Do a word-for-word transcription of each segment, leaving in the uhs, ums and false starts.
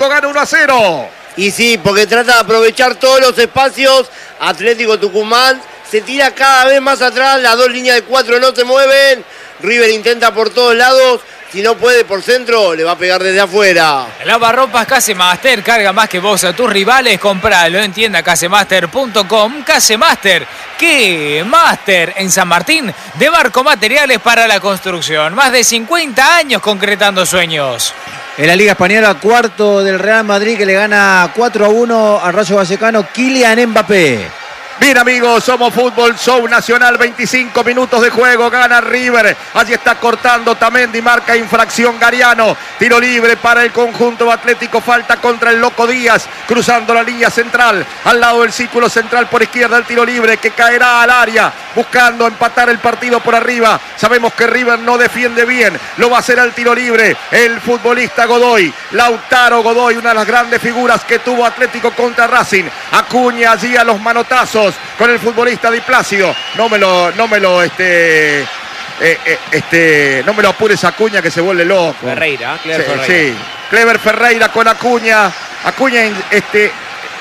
gana uno a cero. Y sí, porque trata de aprovechar todos los espacios. Atlético Tucumán se tira cada vez más atrás, las dos líneas de cuatro no se mueven. River intenta por todos lados. Si no puede por centro, le va a pegar desde afuera. Lavarropas Casemaster, carga más que vos a tus rivales, compralo en tienda casemaster punto com. Casemaster, ¿qué? Master en San Martín, de Marco Materiales para la construcción. Más de cincuenta años concretando sueños. En la Liga Española, cuarto del Real Madrid que le gana cuatro a uno al Rayo Vallecano, Kylian Mbappé. Bien, amigos, somos Fútbol Show Nacional, veinticinco minutos de juego, gana River, allí está cortando Tamendi, marca infracción Gariano, tiro libre para el conjunto atlético, falta contra el Loco Díaz, cruzando la línea central, al lado del círculo central por izquierda, el tiro libre que caerá al área, buscando empatar el partido por arriba, sabemos que River no defiende bien, lo va a hacer al tiro libre, el futbolista Godoy, Lautaro Godoy, una de las grandes figuras que tuvo Atlético contra Racing, Acuña allí a los manotazos, con el futbolista Di Plácido, no me lo, no me lo, este, eh, eh, este, no me lo apures Acuña que se vuelve loco. Ferreira, Clever sí, Ferreira. Sí, Clever Ferreira con Acuña, Acuña, este,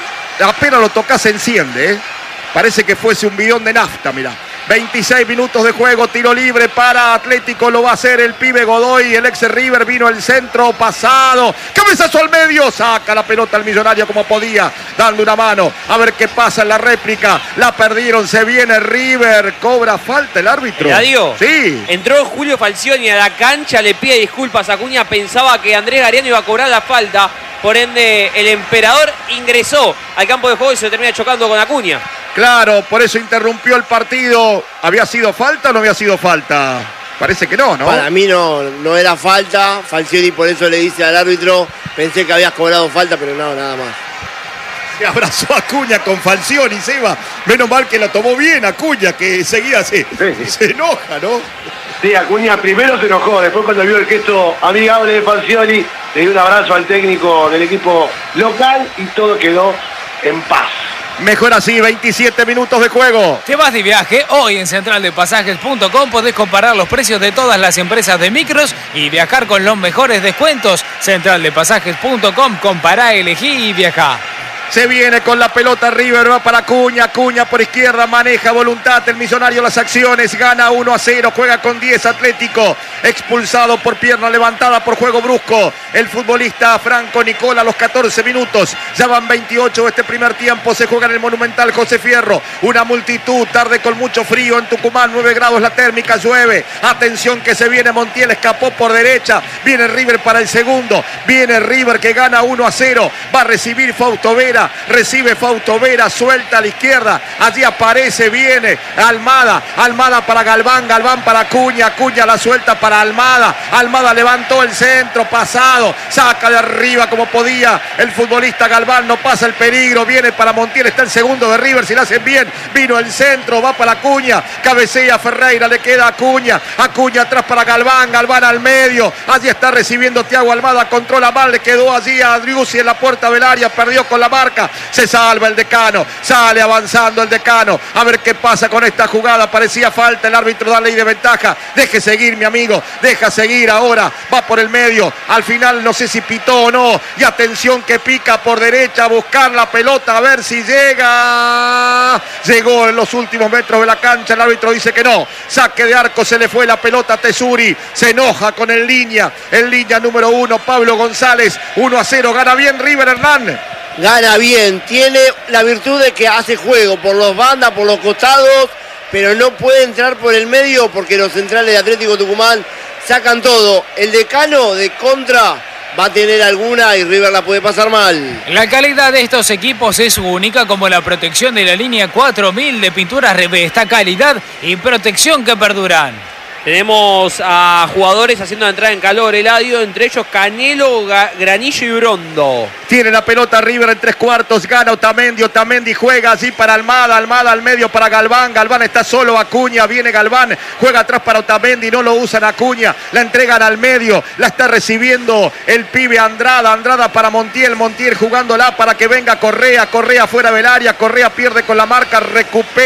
apenas lo toca se enciende, ¿eh? Parece que fuese un bidón de nafta, mirá. veintiséis minutos de juego, tiro libre para Atlético, lo va a hacer el pibe Godoy, el ex River, vino el centro, pasado, cabezazo al medio, saca la pelota al Millonario como podía, dando una mano, a ver qué pasa en la réplica, la perdieron, se viene River, cobra falta el árbitro. ¿Ya digo? Sí. Entró Julio Falcioni a la cancha, le pide disculpas a Acuña, pensaba que Andrés Gariano iba a cobrar la falta, por ende el emperador ingresó al campo de juego y se termina chocando con Acuña. Claro, por eso interrumpió el partido. ¿Había sido falta o no había sido falta? Parece que no, ¿no? Para mí no, no era falta. Falcioni por eso le dice al árbitro, pensé que habías cobrado falta, pero no, nada más. Se abrazó a Acuña con Falcioni, se iba. Menos mal que la tomó bien Acuña, que seguía así. Sí, sí. Se enoja, ¿no? Sí, Acuña primero se enojó, después cuando vio el gesto amigable de Falcioni, le dio un abrazo al técnico del equipo local y todo quedó en paz. Mejor así, veintisiete minutos de juego. ¿Te vas de viaje? Hoy en central de pasajes punto com podés comparar los precios de todas las empresas de micros y viajar con los mejores descuentos. central de pasajes punto com, compará, elegí y viajá. Se viene con la pelota River, va para Acuña, Acuña por izquierda, maneja voluntad, el Millonario las acciones, gana uno a cero, juega con diez Atlético, expulsado por pierna levantada por juego brusco, el futbolista Franco Nicola a los catorce minutos, ya van veintiocho este primer tiempo, se juega en el Monumental José Fierro, una multitud, tarde con mucho frío en Tucumán, nueve grados la térmica, llueve, atención que se viene Montiel, escapó por derecha, viene River para el segundo, viene River que gana uno a cero, va a recibir Fausto Vera, recibe Fausto Vera, suelta a la izquierda, allí aparece, viene Almada, Almada para Galván, Galván para Acuña, Acuña la suelta para Almada, Almada levantó el centro, pasado, saca de arriba como podía el futbolista Galván, no pasa el peligro, viene para Montiel, está el segundo de River, si lo hacen bien, vino el centro, va para Acuña, cabecea Ferreira, le queda Acuña, Acuña atrás para Galván, Galván al medio, allí está recibiendo Thiago Almada, controla mal, le quedó allí a Driussi en la puerta del área, perdió con la marca, se salva el decano, sale avanzando el decano, a ver qué pasa con esta jugada, parecía falta, el árbitro da ley de ventaja, deje seguir mi amigo, deja seguir ahora, va por el medio, al final no sé si pitó o no, y atención que pica por derecha a buscar la pelota, a ver si llega, llegó en los últimos metros de la cancha, el árbitro dice que no, saque de arco, se le fue la pelota a Tesuri, se enoja con el línea, el línea número uno, Pablo González, uno a cero, gana bien River, Hernán. Gana bien, tiene la virtud de que hace juego por los bandas, por los costados, pero no puede entrar por el medio porque los centrales de Atlético Tucumán sacan todo. El decano de contra va a tener alguna y River la puede pasar mal. La calidad de estos equipos es única, como la protección de la línea cuatro mil de pinturas Revesta, calidad y protección que perduran. Tenemos a jugadores haciendo entrada en calor, Eladio, entre ellos Canelo, Granillo y Brondo. Tiene la pelota River en tres cuartos, gana Otamendi, Otamendi juega allí para Almada, Almada al medio para Galván, Galván está solo, Acuña, viene Galván, juega atrás para Otamendi, no lo usan Acuña, la entregan al medio, la está recibiendo el pibe Andrada, Andrada para Montiel, Montiel jugándola para que venga Correa, Correa fuera del área, Correa pierde con la marca, recupera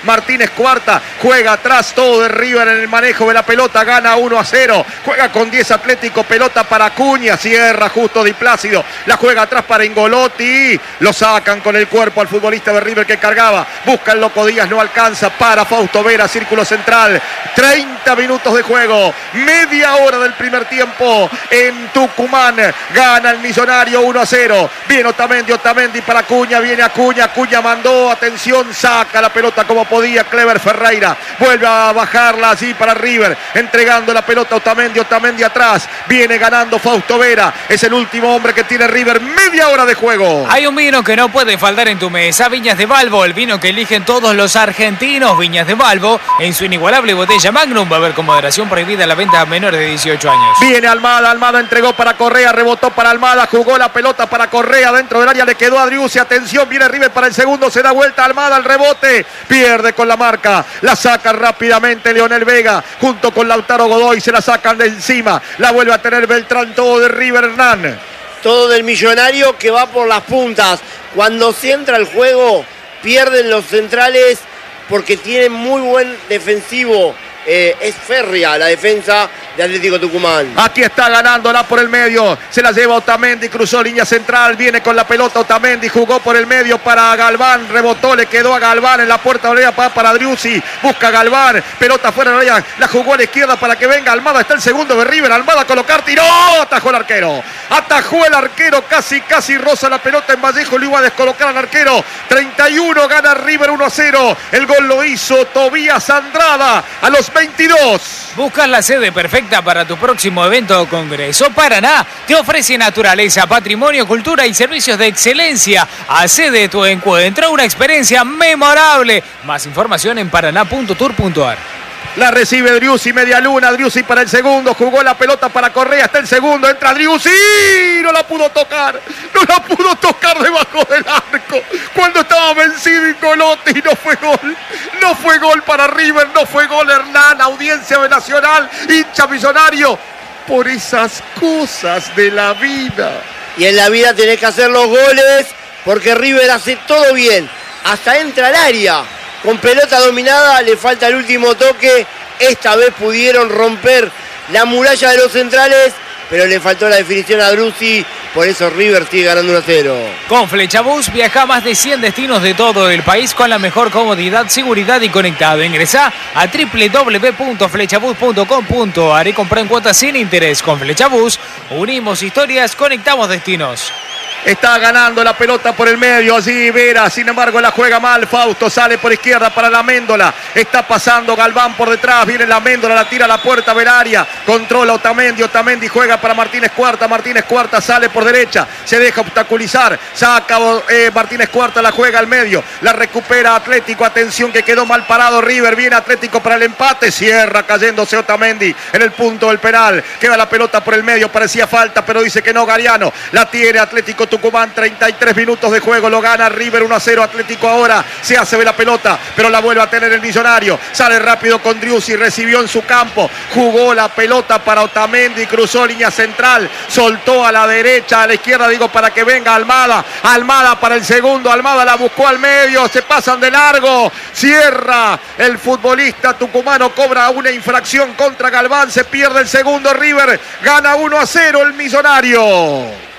Martínez Cuarta juega atrás, todo de River en el manejo de la pelota, gana uno a cero. Juega con diez Atlético, pelota para Acuña, cierra justo Di Plácido, la juega atrás para Ingolotti, lo sacan con el cuerpo al futbolista de River que cargaba, busca el Loco Díaz, no alcanza, para Fausto Vera, círculo central, treinta minutos de juego, media hora del primer tiempo en Tucumán, gana el Millonario uno a cero, viene Otamendi, Otamendi para Acuña, viene Acuña, Acuña mandó, atención, saca la pelota como podía Clever Ferreira, vuelve a bajarla así para River, entregando la pelota a Otamendi, Otamendi atrás, viene ganando Fausto Vera, es el último hombre que tiene River, media hora de juego. Hay un vino que no puede faltar en tu mesa, Viñas de Valvo, el vino que eligen todos los argentinos, Viñas de Valvo, en su inigualable botella Magnum, va a haber con moderación prohibida la venta a menores de dieciocho años. Viene Almada, Almada entregó para Correa, rebotó para Almada, jugó la pelota para Correa, dentro del área le quedó a Driussi, atención, viene River para el segundo, se da vuelta Almada al rebote, pierde con la marca, la saca rápidamente Leonel Vega, junto con Lautaro Godoy, se la sacan de encima, la vuelve a tener Beltrán, todo de River, Hernán. Todo del Millonario que va por las puntas. Cuando se entra el juego, pierden los centrales porque tienen muy buen defensivo. Eh, es férrea la defensa de Atlético Tucumán. Aquí está ganándola por el medio, se la lleva Otamendi, cruzó línea central, viene con la pelota Otamendi, jugó por el medio para Galván, rebotó, le quedó a Galván en la puerta de la para, para Driussi, busca Galván, pelota fuera de la área, la jugó a la izquierda para que venga Almada, está el segundo de River, Almada a colocar, tiró, atajó el arquero, atajó el arquero, casi casi roza la pelota en Vallejo, le iba a descolocar al arquero, treinta y uno, gana River uno a cero, el gol lo hizo Tobías Andrada a los veintidós. ¿Buscas la sede perfecta para tu próximo evento o congreso? Paraná te ofrece naturaleza, patrimonio, cultura y servicios de excelencia. Accede tu encuentro a una experiencia memorable. Más información en paraná punto tour punto ar. La recibe Driussi, media luna, Driussi para el segundo, jugó la pelota para Correa, está el segundo, entra Driussi, no la pudo tocar, no la pudo tocar debajo del arco, cuando estaba vencido Ingolotti, no fue gol, no fue gol para River, no fue gol Hernán, audiencia de Nacional, hincha Millonario, por esas cosas de la vida. Y en la vida tenés que hacer los goles, porque River hace todo bien, hasta entra al área. Con pelota dominada, le falta el último toque. Esta vez pudieron romper la muralla de los centrales, pero le faltó la definición a Driussi. Por eso River sigue ganando uno a cero. Con Flechabús viaja a más de cien destinos de todo el país con la mejor comodidad, seguridad y conectado. Ingresá a doble u doble u doble u punto flechabús punto com punto ar y comprá en cuotas sin interés. Con Flechabús unimos historias, conectamos destinos. Está ganando la pelota por el medio, allí Vera, sin embargo la juega mal, Fausto sale por izquierda para la Méndola, está pasando Galván por detrás, viene la Méndola, la tira a la puerta del área, controla Otamendi, Otamendi juega para Martínez Cuarta, Martínez Cuarta sale por derecha, se deja obstaculizar, saca eh, Martínez Cuarta, la juega al medio, la recupera Atlético, atención que quedó mal parado River, viene Atlético para el empate, cierra cayéndose Otamendi en el punto del penal, queda la pelota por el medio, parecía falta, pero dice que no Gariano, la tiene Atlético Tucumán, treinta y tres minutos de juego, lo gana River uno a cero, Atlético ahora se hace de la pelota, pero la vuelve a tener el Millonario, sale rápido con Driussi, recibió en su campo, jugó la pelota para Otamendi, cruzó línea central, soltó a la derecha, a la izquierda digo para que venga Almada, Almada para el segundo, Almada la buscó al medio, se pasan de largo, cierra el futbolista tucumano, cobra una infracción contra Galván, se pierde el segundo, River gana uno a cero el Millonario.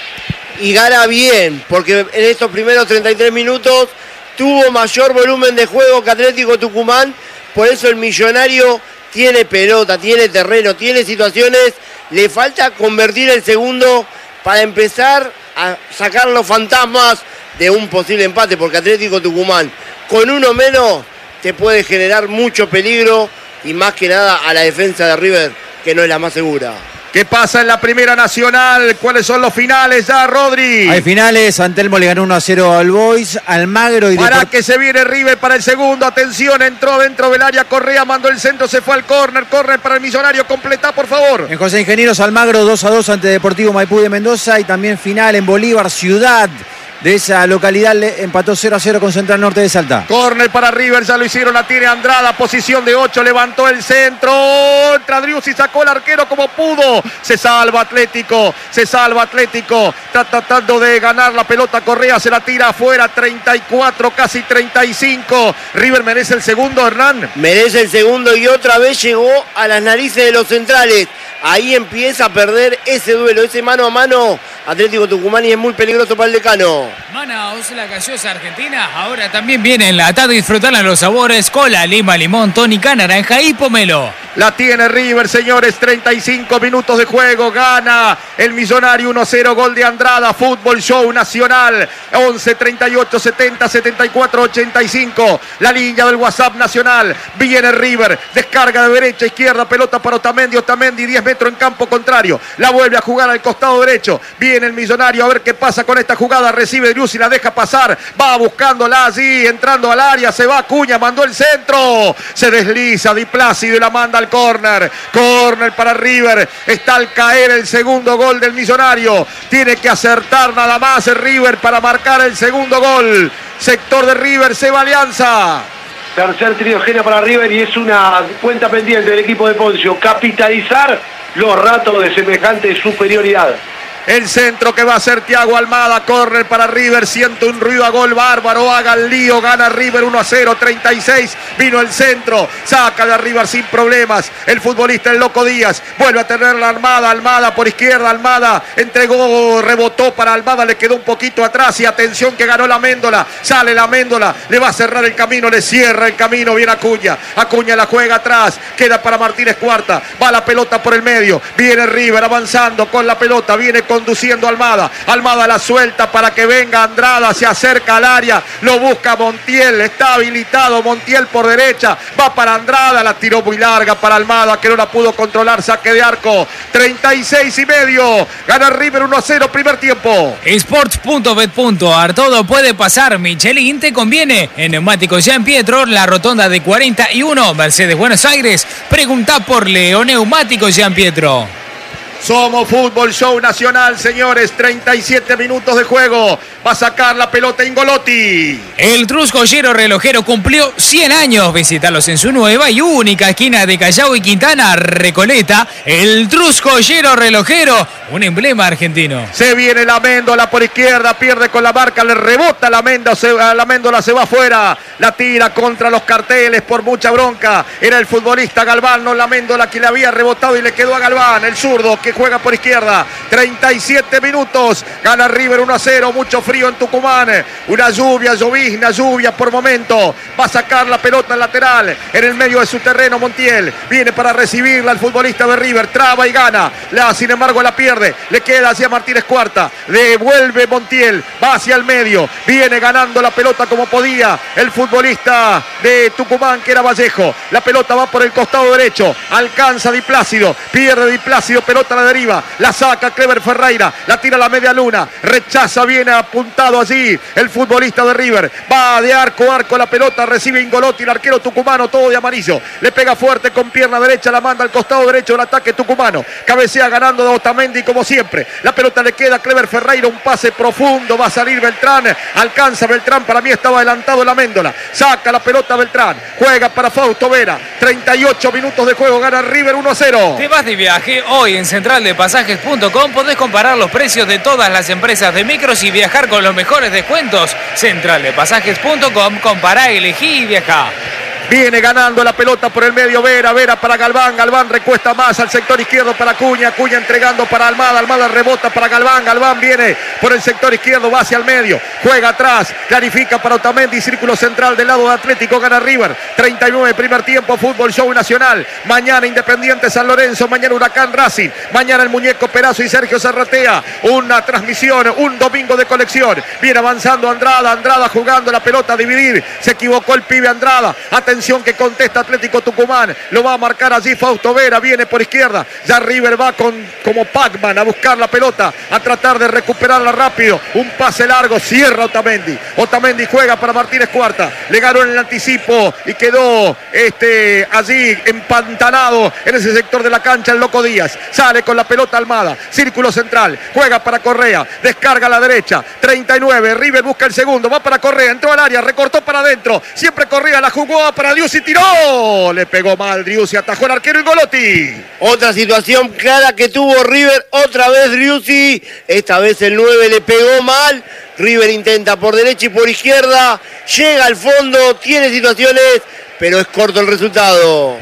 Y gana bien, porque en estos primeros treinta y tres minutos tuvo mayor volumen de juego que Atlético Tucumán, por eso el Millonario tiene pelota, tiene terreno, tiene situaciones, le falta convertir el segundo para empezar a sacar los fantasmas de un posible empate, porque Atlético Tucumán con uno menos te puede generar mucho peligro y más que nada a la defensa de River, que no es la más segura. ¿Qué pasa en la Primera Nacional? ¿Cuáles son los finales ya, Rodri? Hay finales, San Telmo le ganó uno a cero al Boys, Almagro y... Para Deport... que se viene River para el segundo, atención, entró dentro del área, Correa mandó el centro, se fue al córner, córner para el Millonario, completa por favor. En José Ingenieros, Almagro dos a dos ante Deportivo Maipú de Mendoza y también final en Bolívar, Ciudad de esa localidad, le empató cero a cero con Central Norte de Salta. Córner para River, ya lo hicieron, la tiene Andrada, posición de ocho, levantó el centro, entra Driussi, sacó el arquero como pudo, se salva Atlético, se salva Atlético, está tratando de ganar la pelota, Correa se la tira afuera, treinta y cuatro, casi treinta y cinco, River merece el segundo, Hernán. Merece el segundo y otra vez llegó a las narices de los centrales. Ahí empieza a perder ese duelo, ese mano a mano. Atlético Tucumán y es muy peligroso para el Decano. Manaus, la gaseosa argentina, ahora también viene enlatada y disfrutarla los sabores: cola, lima, limón, tónica, naranja y pomelo. La tiene River, señores, treinta y cinco minutos de juego, gana el Millonario uno a cero, gol de Andrada, Fútbol Show Nacional, once, treinta y ocho, setenta, setenta y cuatro, ochenta y cinco, la línea del WhatsApp Nacional, viene River, descarga de derecha, izquierda, pelota para Otamendi, Otamendi, diez metros en campo contrario, la vuelve a jugar al costado derecho, viene el Millonario a ver qué pasa con esta jugada, recibe Driussi, la deja pasar, va buscándola allí, entrando al área, se va Acuña, mandó el centro, se desliza Di Plácido y la manda al córner, córner para River, está al caer el segundo gol del Millonario, tiene que acertar nada más el River para marcar el segundo gol, sector de River, Seba Alianza. Tercer tridogenia para River y es una cuenta pendiente del equipo de Poncio, capitalizar los ratos de semejante superioridad. El centro que va a ser Thiago Almada, córner para River, siente un ruido a gol bárbaro, haga el lío, gana River uno a cero, treinta y seis, vino el centro, saca de arriba sin problemas, el futbolista el Loco Díaz, vuelve a tener la Almada, Almada por izquierda, Almada entregó, rebotó para Almada, le quedó un poquito atrás y atención que ganó la Méndola, sale la Méndola, le va a cerrar el camino, le cierra el camino, viene Acuña, Acuña la juega atrás, queda para Martínez Cuarta, va la pelota por el medio, viene River avanzando con la pelota, viene con conduciendo Almada, Almada la suelta para que venga Andrada, se acerca al área, lo busca Montiel, está habilitado Montiel por derecha, va para Andrada, la tiró muy larga para Almada que no la pudo controlar, saque de arco, treinta y seis y medio, gana River uno a cero, primer tiempo. Sports punto bet punto a r, todo puede pasar, Michelin te conviene, en Neumáticos Jean Pietro, la rotonda de cuarenta y uno, Mercedes Buenos Aires, pregunta por Leo Neumáticos Jean Pietro. Somos Fútbol Show Nacional, señores, treinta y siete minutos de juego. Va a sacar la pelota Ingolotti. El Truscollero Relojero cumplió cien años. Visítalos en su nueva y única esquina de Callao y Quintana, Recoleta. El Truscollero Relojero, un emblema argentino. Se viene la Méndola por izquierda, pierde con la marca, le rebota la Méndola, se, la Méndola se va afuera. La tira contra los carteles por mucha bronca. Era el futbolista Galván, no la Méndola, que le había rebotado y le quedó a Galván, el zurdo que juega por izquierda. treinta y siete minutos, gana River uno a cero, mucho frío en Tucumán, una lluvia, llovizna, lluvia por momento, va a sacar la pelota en lateral, en el medio de su terreno Montiel, viene para recibirla el futbolista de River, traba y gana, la, sin embargo la pierde, le queda hacia Martínez Cuarta, devuelve Montiel, va hacia el medio, viene ganando la pelota como podía el futbolista de Tucumán que era Vallejo, la pelota va por el costado derecho, alcanza Di Plácido, pierde Di Plácido, pelota a la deriva, la saca Clever Ferreira, la tira a la media luna, rechaza, viene apuntado allí el futbolista de River, va de arco a arco la pelota, recibe Ingolotti, el arquero tucumano, todo de amarillo, le pega fuerte con pierna derecha, la manda al costado derecho del ataque tucumano, cabecea ganando de Otamendi como siempre, la pelota le queda a Clever Ferreira, un pase profundo, va a salir Beltrán, alcanza Beltrán, para mí estaba adelantado la Méndola, saca la pelota Beltrán, juega para Fausto Vera, treinta y ocho minutos de juego, gana River uno a cero. Te vas de viaje hoy en central de pasajes punto com, podés comparar los precios de todas las empresas de micros y viajar con los mejores descuentos. central de pasajes punto com, compará, elegí y viajá. Viene ganando la pelota por el medio Vera, Vera para Galván, Galván recuesta más al sector izquierdo para Acuña, Acuña entregando para Almada, Almada rebota para Galván, Galván viene por el sector izquierdo, va hacia el medio, juega atrás, clarifica para Otamendi, círculo central del lado de Atlético, gana River, treinta y nueve, primer tiempo, Fútbol Show Nacional, mañana Independiente San Lorenzo, mañana Huracán Racing, mañana el Muñeco Perazo y Sergio Zarratea, una transmisión, un domingo de colección, viene avanzando Andrada, Andrada jugando la pelota a dividir, se equivocó el pibe Andrada, atención Atención que contesta Atlético Tucumán. Lo va a marcar allí Fausto Vera. Viene por izquierda. Ya River va con, como Pac-Man a buscar la pelota. A tratar de recuperarla rápido. Un pase largo. Cierra Otamendi. Otamendi juega para Martínez Cuarta. Le ganó en el anticipo y quedó este, allí empantanado en ese sector de la cancha el Loco Díaz. Sale con la pelota Almada. Círculo central. Juega para Correa. Descarga a la derecha. treinta y nueve. River busca el segundo. Va para Correa. Entró al área. Recortó para adentro. Siempre Correa la jugó para Driussi. Tiró. Le pegó mal Driussi. Atajó el arquero y Golotti. Otra situación clara que tuvo River. Otra vez Driussi. Esta vez el nueve le pegó mal. River intenta por derecha y por izquierda. Llega al fondo. Tiene situaciones. Pero es corto el resultado.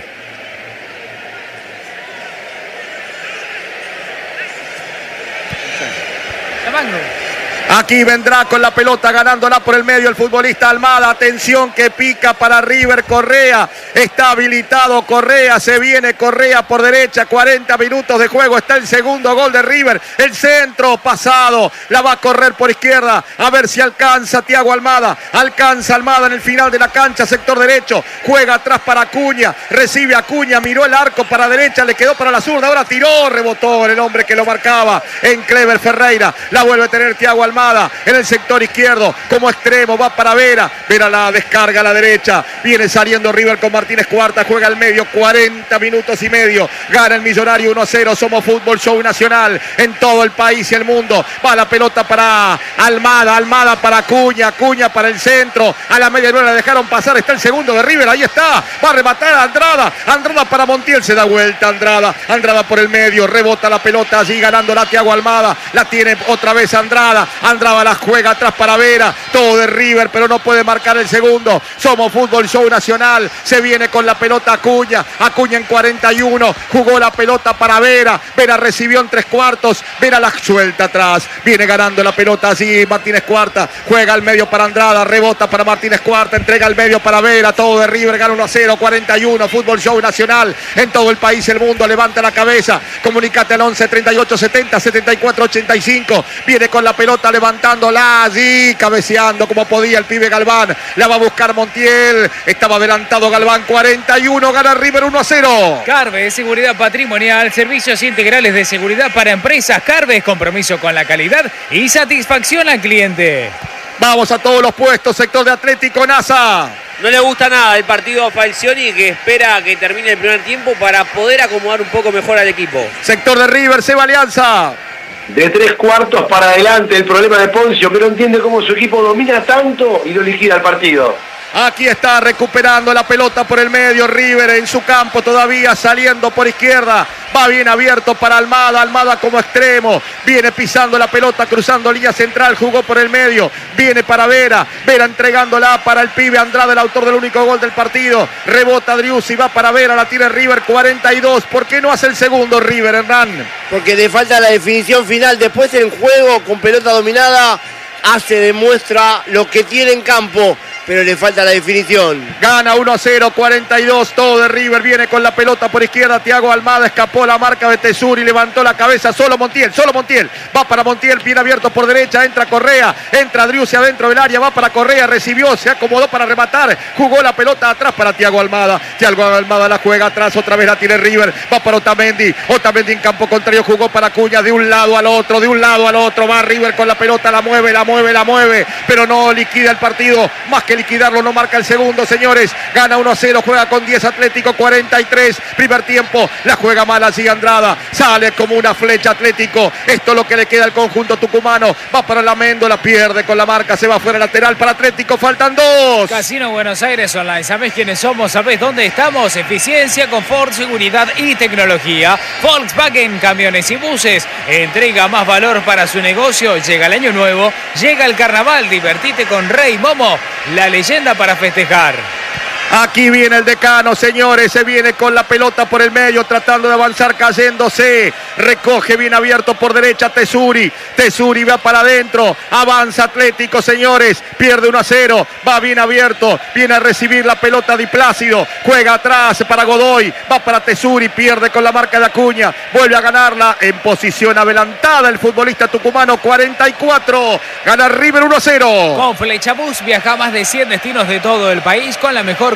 Aquí vendrá con la pelota ganándola por el medio el futbolista Almada. Atención que pica para River Correa. Está habilitado Correa. Se viene Correa por derecha. cuarenta minutos de juego. Está el segundo gol de River. El centro pasado. La va a correr por izquierda. A ver si alcanza Thiago Almada. Alcanza Almada en el final de la cancha. Sector derecho. Juega atrás para Acuña. Recibe Acuña. Miró el arco para derecha. Le quedó para la zurda. Ahora tiró. Rebotó en el hombre que lo marcaba. En Clever Ferreira. La vuelve a tener Thiago Almada. En el sector izquierdo, como extremo, va para Vera. Vera la descarga a la derecha. Viene saliendo River con Martínez Cuarta. Juega al medio, cuarenta minutos y medio. Gana el Millonario uno a cero. Somos Fútbol Show Nacional en todo el país y el mundo. Va la pelota para Almada. Almada para Acuña. Acuña para el centro. A la media luna la dejaron pasar. Está el segundo de River. Ahí está. Va a rematar a Andrada. Andrada para Montiel. Se da vuelta Andrada. Andrada por el medio. Rebota la pelota allí ganándola Thiago Almada. La tiene otra vez Andrada. Andrada la juega atrás para Vera. Todo de River, pero no puede marcar el segundo. Somos Fútbol Show Nacional. Se viene con la pelota Acuña. Acuña en cuarenta y uno. Jugó la pelota para Vera. Vera recibió en tres cuartos. Vera la suelta atrás. Viene ganando la pelota así Martínez Cuarta. Juega al medio para Andrada. Rebota para Martínez Cuarta. Entrega al medio para Vera. Todo de River. Gana uno a cero. cuarenta y uno. Fútbol Show Nacional en todo el país y el mundo. Levanta la cabeza. Comunicate al once treinta y ocho setenta setenta y cuatro ochenta y cinco. Viene con la pelota levantándola allí, cabeceando como podía el pibe Galván. La va a buscar Montiel. Estaba adelantado Galván. cuarenta y uno. Gana River uno a cero. Carves, seguridad patrimonial, servicios integrales de seguridad para empresas. Carves, compromiso con la calidad y satisfacción al cliente. Vamos a todos los puestos. Sector de Atlético NASA. No le gusta nada el partido a Falcioni, que espera que termine el primer tiempo para poder acomodar un poco mejor al equipo. Sector de River, Seba Alianza. De tres cuartos para adelante el problema de Poncio, que no entiende cómo su equipo domina tanto y lo liquida el partido. Aquí está recuperando la pelota por el medio River en su campo todavía, saliendo por izquierda. Va bien abierto para Almada. Almada como extremo. Viene pisando la pelota, cruzando línea central. Jugó por el medio. Viene para Vera. Vera entregándola para el pibe Andrade, el autor del único gol del partido. Rebota Driussi, va para Vera. La tiene River, cuarenta y dos. ¿Por qué no hace el segundo River, Hernán? Porque le falta la definición final. Después en juego, con pelota dominada, hace, demuestra lo que tiene en campo, pero le falta la definición. Gana uno a cero, cuarenta y dos, todo de River. Viene con la pelota por izquierda. Thiago Almada escapó la marca de Tesuri, levantó la cabeza. Solo Montiel, solo Montiel. Va para Montiel, bien abierto por derecha. Entra Correa, entra Driussi adentro del área. Va para Correa, recibió, se acomodó para rematar. Jugó la pelota atrás para Thiago Almada. Thiago Almada la juega atrás, otra vez la tiene River. Va para Otamendi. Otamendi en campo contrario, jugó para Acuña de un lado al otro, de un lado al otro. Va River con la pelota, la mueve, la mueve, la mueve. Pero no liquida el partido. Más que liquidarlo, no marca el segundo, señores. Gana uno a cero, juega con diez Atlético, cuarenta y tres. Primer tiempo, la juega mal así Andrada. Sale como una flecha Atlético. Esto es lo que le queda al conjunto tucumano. Va para la Méndola, pierde con la marca, se va fuera lateral para Atlético. Faltan dos. Casino Buenos Aires Online. ¿Sabés quiénes somos? ¿Sabés dónde estamos? Eficiencia, confort, seguridad y tecnología. Volkswagen, camiones y buses. Entrega más valor para su negocio. Llega el año nuevo, llega el carnaval. Divertite con Rey Momo, la leyenda para festejar. Aquí viene el decano, señores, se viene con la pelota por el medio, tratando de avanzar, cayéndose. Recoge bien abierto por derecha Tesuri. Tesuri va para adentro. Avanza Atlético, señores. Pierde uno a cero. Va bien abierto. Viene a recibir la pelota Di Plácido. Juega atrás para Godoy. Va para Tesuri. Pierde con la marca de Acuña. Vuelve a ganarla en posición adelantada el futbolista tucumano. cuarenta y cuatro. Gana River uno a cero. Con Flechabús viaja a más de cien destinos de todo el país con la mejor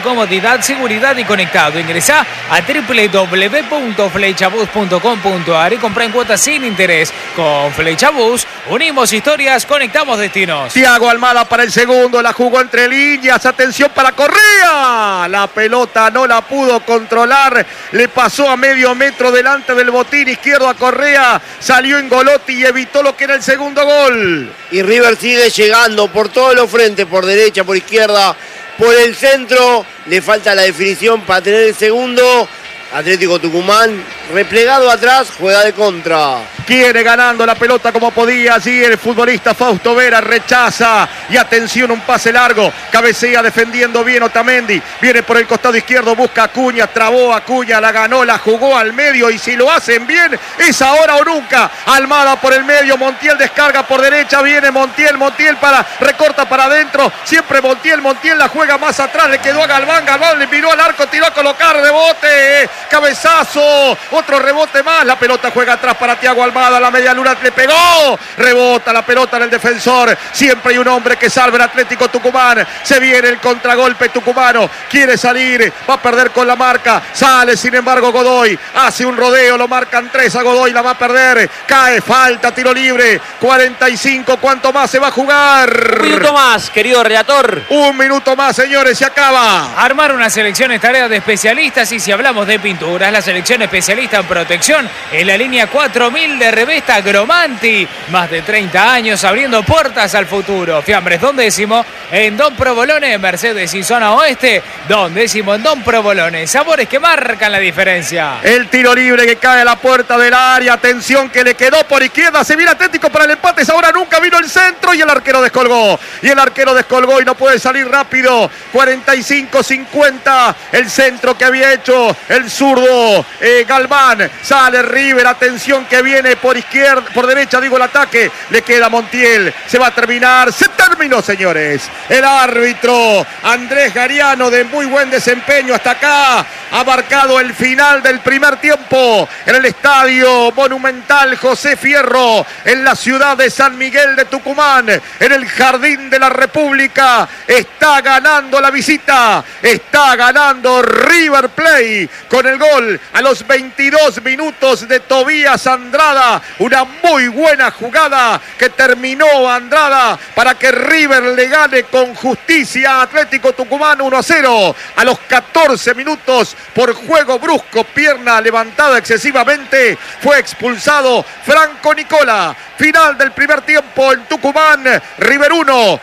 comodidad, seguridad y conectado. Ingresá a doble u doble u doble u punto flechabus punto com punto a r y comprá en cuotas sin interés. Con Flechabus unimos historias, conectamos destinos. Thiago Almada para el segundo, la jugó entre líneas, atención para Correa. La pelota no la pudo controlar, le pasó a medio metro delante del botín izquierdo a Correa, salió en Golotti y evitó lo que era el segundo gol. Y River sigue llegando por todos los frentes, por derecha, por izquierda, por el centro. Le falta la definición para tener el segundo. Atlético Tucumán, replegado atrás, juega de contra. Quiere ganando la pelota como podía. Allí el futbolista Fausto Vera rechaza. Y atención, un pase largo. Cabecea defendiendo bien Otamendi. Viene por el costado izquierdo, busca a Acuña. Trabó a Acuña, la ganó, la jugó al medio. Y si lo hacen bien, es ahora o nunca. Almada por el medio, Montiel descarga por derecha. Viene Montiel, Montiel para, recorta para adentro. Siempre Montiel, Montiel la juega más atrás. Le quedó a Galván, Galván le miró al arco, tiró a colocar, rebote. Cabezazo, otro rebote más, la pelota juega atrás para Thiago Almada, la media luna le pegó, rebota la pelota en el defensor, siempre hay un hombre que salva el Atlético Tucumán, se viene el contragolpe tucumano, quiere salir, va a perder con la marca, sale sin embargo Godoy, hace un rodeo, lo marcan tres a Godoy, la va a perder, cae, falta, tiro libre, cuarenta y cinco, ¿cuánto más se va a jugar? Un minuto más, querido relator. Un minuto más, señores, se acaba. Armar una selección es tarea de especialistas y si hablamos de pinturas, la selección especialista en protección en la línea cuatro mil de Revesta Gromanti. Más de treinta años abriendo puertas al futuro. Fiambres Don Décimo en Don Provolone, Mercedes y Zona Oeste. Don Décimo en Don Provolone. Sabores que marcan la diferencia. El tiro libre que cae a la puerta del área. Atención que le quedó por izquierda. Se viene Atlético para el empate. Ahora nunca vino el centro y el arquero descolgó. Y el arquero descolgó y no puede salir rápido. cuarenta y cinco cincuenta. El centro que había hecho el zurdo eh, Galván. Sale River. Atención que viene por izquierda, por derecha digo el ataque. Le queda Montiel. Se va a terminar. Se terminó, señores. El árbitro Andrés Gariano, de muy buen desempeño hasta acá, ha marcado el final del primer tiempo en el Estadio Monumental José Fierro, en la ciudad de San Miguel de Tucumán, en el Jardín de la República. Está ganando la visita, está ganando River Plate con el gol a los veintidós minutos de Tobías Andrada. Una muy buena jugada que terminó Andrada para que River le gane con justicia a Atlético Tucumán uno a cero. A los catorce minutos, por juego brusco, pierna levantada excesivamente, fue expulsado Franco Nicola. Final del primer tiempo en Tucumán. River uno,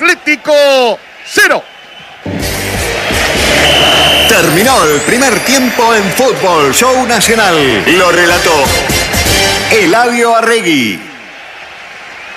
Atlético cero. Terminó el primer tiempo en Fútbol Show Nacional. Lo relató Eladio Arregui.